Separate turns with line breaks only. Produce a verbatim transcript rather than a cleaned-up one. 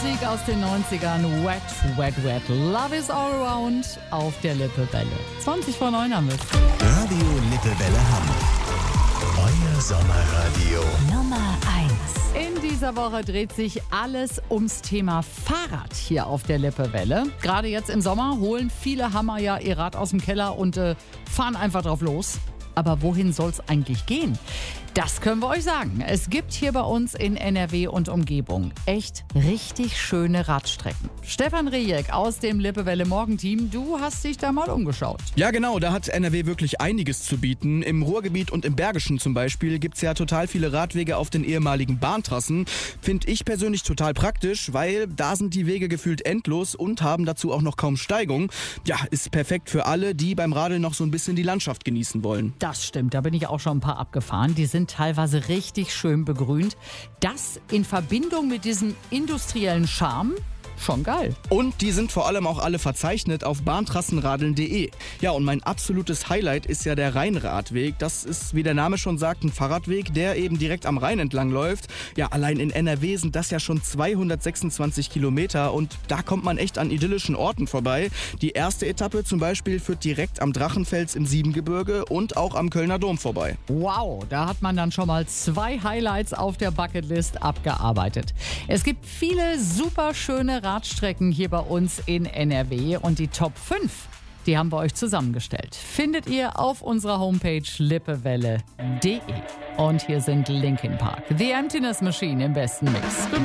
Musik aus den neunzigern. Wet, wet, wet. Love is all around auf der Lippewelle. zwanzig vor neun haben wir es.
Radio Lippewelle Hamburg. Euer Sommerradio.
Nummer eins. In dieser Woche dreht sich alles ums Thema Fahrrad hier auf der Lippewelle. Gerade jetzt im Sommer holen viele Hammer ja ihr Rad aus dem Keller und äh, fahren einfach drauf los. Aber wohin soll es eigentlich gehen? Das können wir euch sagen. Es gibt hier bei uns in N R W und Umgebung echt richtig schöne Radstrecken. Stefan Rejek aus dem Lippewelle Morgenteam, du hast dich da mal umgeschaut.
Ja genau, da hat N R W wirklich einiges zu bieten. Im Ruhrgebiet und im Bergischen zum Beispiel gibt es ja total viele Radwege auf den ehemaligen Bahntrassen. Finde ich persönlich total praktisch, weil da sind die Wege gefühlt endlos und haben dazu auch noch kaum Steigung. Ja, ist perfekt für alle, die beim Radeln noch so ein bisschen die Landschaft genießen wollen.
Das stimmt, da bin ich auch schon ein paar abgefahren. Die sind teilweise richtig schön begrünt. Das in Verbindung mit diesem industriellen Charme, schon geil.
Und die sind vor allem auch alle verzeichnet auf bahntrassenradeln punkt de. Ja, und mein absolutes Highlight ist ja der Rheinradweg. Das ist, wie der Name schon sagt, ein Fahrradweg, der eben direkt am Rhein entlang läuft. Ja, allein in N R W sind das ja schon zweihundertsechsundzwanzig Kilometer und da kommt man echt an idyllischen Orten vorbei. Die erste Etappe zum Beispiel führt direkt am Drachenfels im Siebengebirge und auch am Kölner Dom vorbei.
Wow, da hat man dann schon mal zwei Highlights auf der Bucketlist abgearbeitet. Es gibt viele super schöne Radstrecken hier bei uns in N R W und die Top fünf, die haben wir euch zusammengestellt. Findet ihr auf unserer Homepage lippewelle punkt de. Und hier sind Linkin Park, The Emptiness Machine im besten Mix.